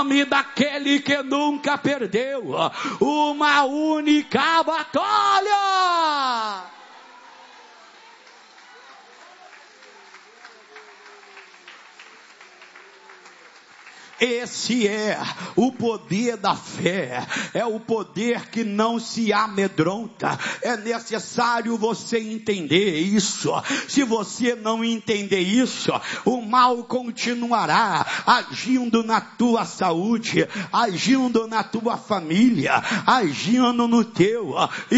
nome daquele que nunca perdeu uma única batalha. Esse é o poder da fé, é o poder que não se amedronta. É necessário você entender isso. Se você não entender isso, o mal continuará agindo na tua saúde, agindo na tua família, agindo no teu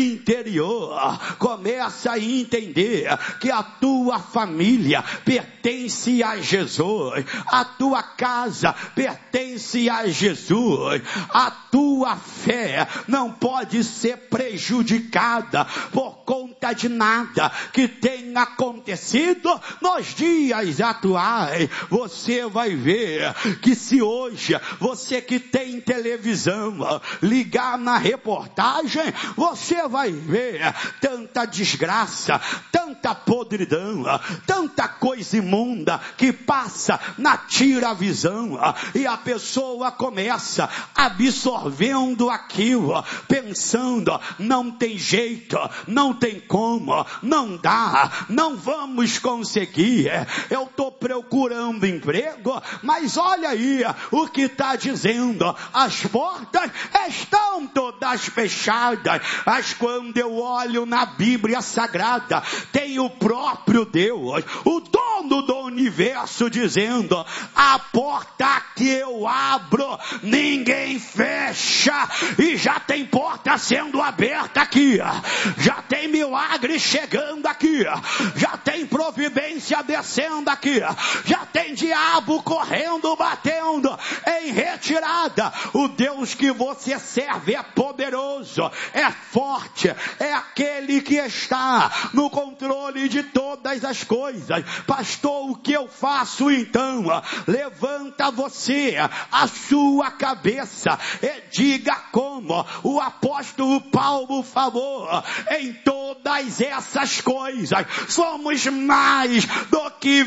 interior. Começa a entender que a tua família pertence a Jesus, a tua casa pertence a Jesus. A tua fé não pode ser prejudicada por conta de nada que tenha acontecido nos dias atuais. Você vai ver que se hoje você que tem televisão ligar na reportagem, você vai ver tanta desgraça, tanta podridão, tanta coisa imunda que passa na tira-visão. E a pessoa começa absorvendo aquilo, pensando, não tem jeito, não tem como, não dá, não vamos conseguir. Eu estou procurando emprego, mas olha aí o que está dizendo, as portas estão todas fechadas. Mas quando eu olho na Bíblia Sagrada, tem o próprio Deus, o dono do universo, dizendo, a porta que eu abro, ninguém fecha. E já tem porta sendo aberta aqui, já tem milagre chegando aqui, já tem providência descendo aqui, já tem diabo correndo, batendo em retirada. O Deus que você serve é poderoso, é forte, é aquele que está no controle de todas as coisas. Pastor, o que eu faço então? Levanta você a sua cabeça e diga como o apóstolo Paulo falou, em todas essas coisas somos mais do que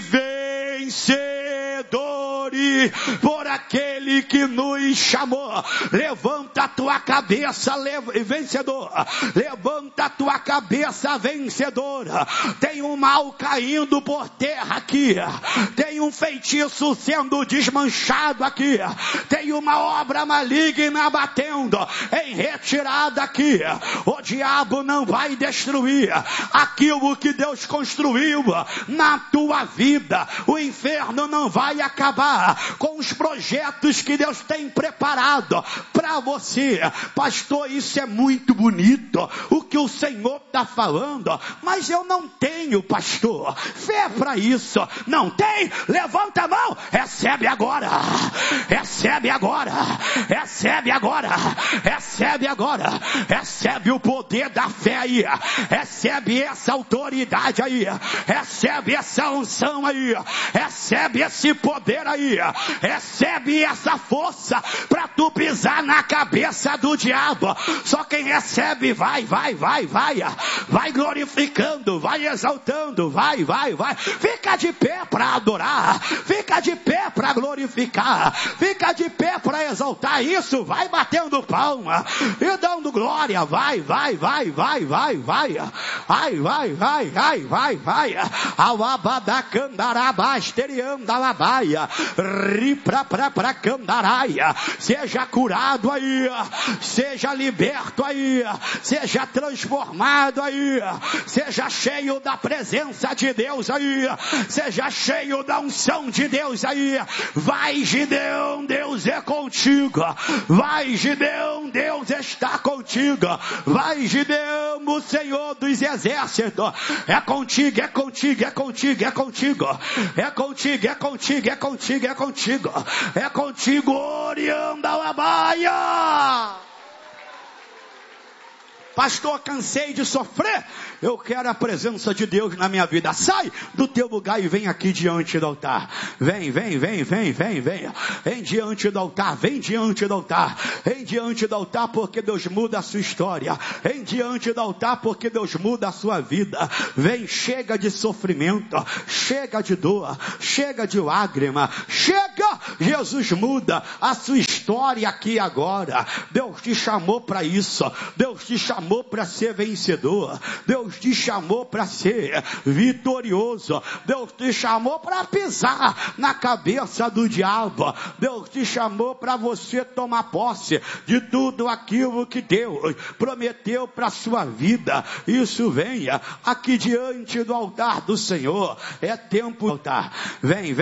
vencedores por aquele que nos chamou. Levanta a tua cabeça, vencedor. Levanta a tua cabeça, vencedora. Tem um mal caindo por terra aqui, tem um feitiço sendo desmanchado aqui, tem uma obra maligna batendo em retirada aqui. O diabo não vai destruir aquilo que Deus construiu na tua vida. O inferno não vai acabar com os projetos que Deus tem preparado para você. Pastor, isso é muito bonito, o que o Senhor está falando, mas eu não tenho, pastor, fé para isso. Não tem? Levanta a mão, recebe agora, recebe agora, recebe agora, recebe agora, recebe o poder da fé aí, recebe essa autoridade aí, recebe essa unção aí, recebe esse poder aí, recebe essa força para tu pisar na cabeça do diabo. Só quem recebe vai glorificando, vai exaltando, vai, fica de pé para adorar, fica de pé para glorificar, fica de pé para exaltar. Isso, vai batendo palma e dando glória, vai, alabadacandarabasteriandalabaia, riprapra-candaraia. Seja curado aí, seja liberto aí, seja transformado aí, seja cheio da presença de Deus aí, seja cheio da unção de Deus aí. Vai, Gideão, Deus é contigo. Vai, Gideão, Deus está contigo. Vai, Gideão, o Senhor dos exércitos é contigo, é contigo, é contigo, é contigo, é contigo, é contigo, é contigo, é contigo, é contigo, Oriandalabaia. Pastor, cansei de sofrer. Eu quero a presença de Deus na minha vida. Sai do teu lugar e vem aqui diante do altar. Vem. Vem diante do altar. Vem diante do altar. Vem diante do altar porque Deus muda a sua história. Vem diante do altar porque Deus muda a sua vida. Vem, chega de sofrimento. Chega de dor. Chega de lágrima. Chega! Jesus muda a sua história aqui agora. Deus te chamou para isso. Deus te chamou para ser vencedor. Deus te chamou para ser vitorioso. Deus te chamou para pisar na cabeça do diabo. Deus te chamou para você tomar posse de tudo aquilo que Deus prometeu para a sua vida. Isso, venha aqui diante do altar do Senhor. É tempo do altar. Vem.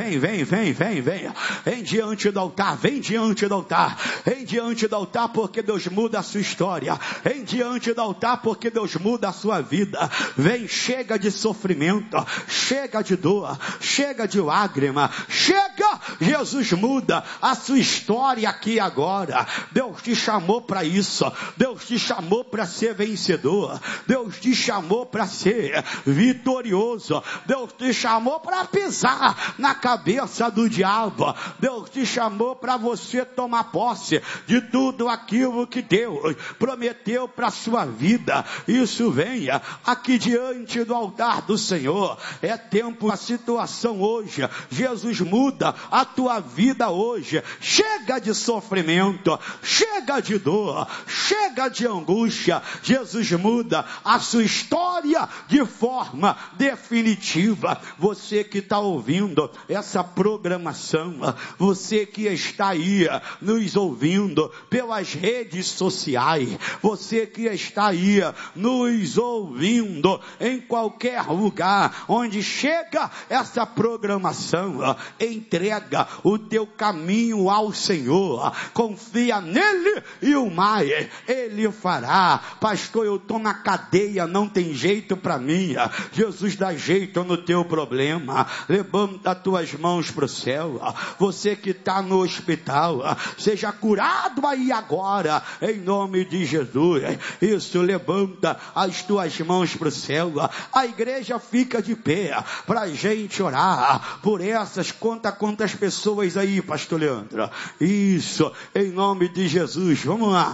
Vem diante do altar. Vem diante do altar. Vem diante do altar porque Deus muda a sua história. Vem diante do altar porque Deus muda a sua vida. Vem, chega de sofrimento, chega de dor, chega de lágrima, chega! Jesus muda a sua história aqui agora. Deus te chamou para isso. Deus te chamou para ser vencedor. Deus te chamou para ser vitorioso. Deus te chamou para pisar na cabeça do diabo. Deus te chamou para você tomar posse de tudo aquilo que Deus prometeu para a sua vida. Isso, venha aqui diante do altar do Senhor. É tempo, a situação hoje. Jesus muda a tua vida hoje. Chega de sofrimento, chega de dor, chega de angústia. Jesus muda a sua história de forma definitiva. Você que está ouvindo essa programação, você que está aí nos ouvindo pelas redes sociais, você que está aí nos ouvindo em qualquer lugar onde chega essa programação, entrega o teu caminho ao Senhor, confia nele e o mais ele fará. Pastor, eu estou na cadeia, não tem jeito para mim. Jesus dá jeito no teu problema. Levanta as tuas mãos para o céu. Você que está no hospital, seja curado aí agora, em nome de Jesus. Isso, levanta as tuas mãos para o céu. A igreja fica de pé para a gente orar por essas quantas pessoas aí, pastor Leandro. Isso, em nome de Jesus. Vamos lá.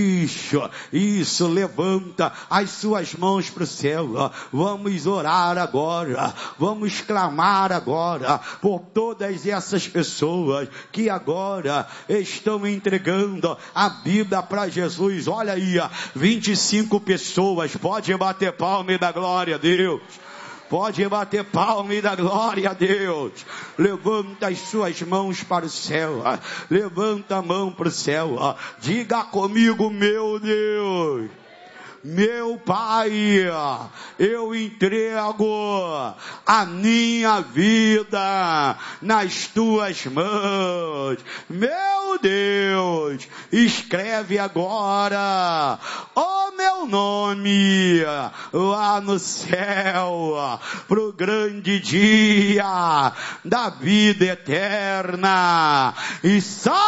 Isso, levanta as suas mãos para o céu. Vamos orar agora. Vamos clamar agora por todas essas pessoas que agora estão entregando a vida para Jesus. Olha aí, 25 pessoas. Pode bater palma e dar glória a Deus. Pode bater palma e dar glória a Deus. Levanta as suas mãos para o céu. Levanta a mão para o céu. Diga comigo, meu Deus. Meu Pai, eu entrego a minha vida nas tuas mãos. Meu Deus, escreve agora o meu nome lá no céu, pro grande dia da vida eterna, e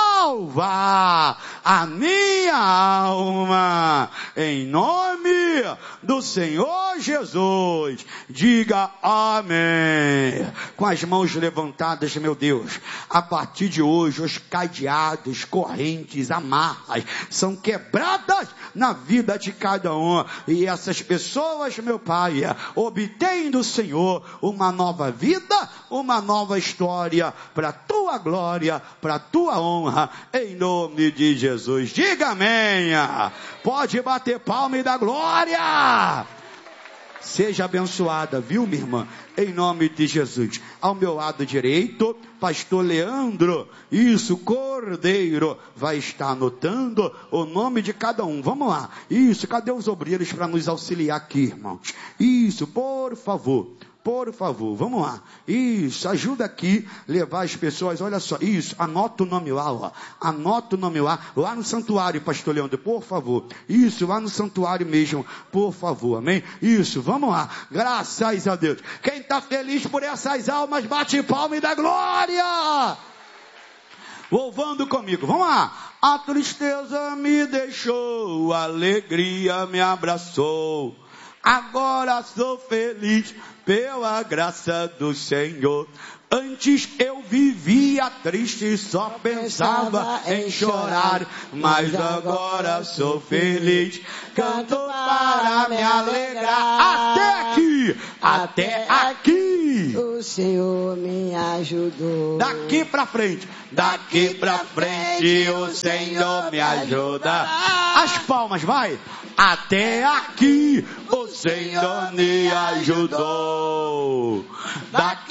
salva a minha alma, em nome do Senhor Jesus. Diga amém. Com as mãos levantadas, meu Deus, a partir de hoje os cadeados, correntes, amarras são quebradas na vida de cada um, e essas pessoas, meu Pai, obtêm do Senhor uma nova vida, uma nova história, para a tua glória, para a tua honra, em nome de Jesus. Diga amém. Pode bater palma e dar glória. Seja abençoada, viu, minha irmã? Em nome de Jesus. Ao meu lado direito, pastor Leandro, isso, Cordeiro, vai estar anotando o nome de cada um. Vamos lá. Isso, cadê os obreiros para nos auxiliar aqui, irmãos? Isso, por favor. Por favor, vamos lá. Isso, ajuda aqui, levar as pessoas, olha só, isso, anota o nome lá, ó. Anota o nome lá no santuário, pastor Leandro, por favor. Isso, lá no santuário mesmo, por favor, amém? Isso, vamos lá. Graças a Deus. Quem está feliz por essas almas, bate palma e dá glória. Louvando comigo, vamos lá. A tristeza me deixou, a alegria me abraçou. Agora sou feliz pela graça do Senhor. Antes eu vivia triste e só pensava em chorar, mas agora sou feliz, canto para me alegrar. Até aqui, o Senhor me ajudou. Daqui pra frente o Senhor me ajuda. As palmas, vai. Até aqui o Senhor me ajudou.